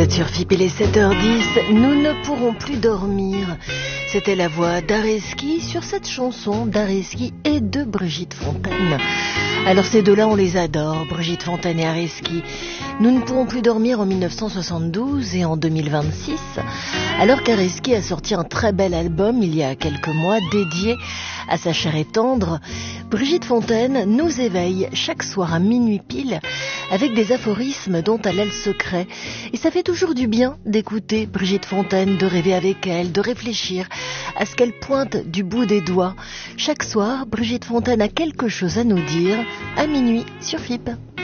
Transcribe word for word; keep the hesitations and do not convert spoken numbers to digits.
êtes sur F I P, il est sept heures dix, nous ne pourrons plus dormir. C'était la voix d'Areski sur cette chanson d'Areski et de Brigitte Fontaine. Alors ces deux-là, on les adore, Brigitte Fontaine et Areski. Nous ne pourrons plus dormir en mille neuf cent soixante-douze et en deux mille vingt-six, alors qu'Areski a sorti un très bel album il y a quelques mois dédié à sa chair et tendre. Brigitte Fontaine nous éveille chaque soir à minuit pile avec des aphorismes dont elle a le secret. Et ça fait toujours du bien d'écouter Brigitte Fontaine, de rêver avec elle, de réfléchir à ce qu'elle pointe du bout des doigts. Chaque soir, Brigitte Fontaine a quelque chose à nous dire à minuit sur F I P.